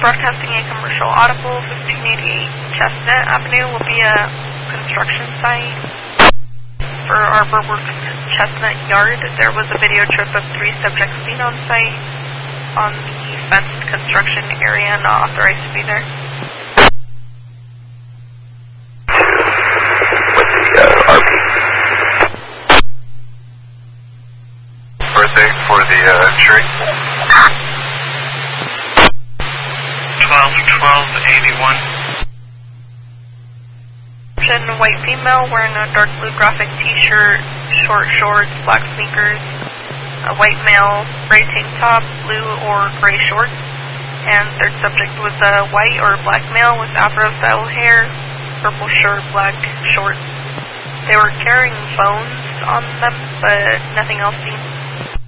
broadcasting a commercial audible. 1588 Chestnut Avenue will be a construction site for ArborWorks Chestnut Yard. There was a video trip of 3 subjects seen on site on the fenced construction area, not authorized to be there. Birthday for the tree? 12/12/81. White female wearing a dark blue graphic t-shirt, short shorts, black sneakers. A white male, gray tank top, blue or gray shorts. And third subject was a white or black male with afro-style hair, purple shirt, black shorts. They were carrying phones on them, but nothing else seemed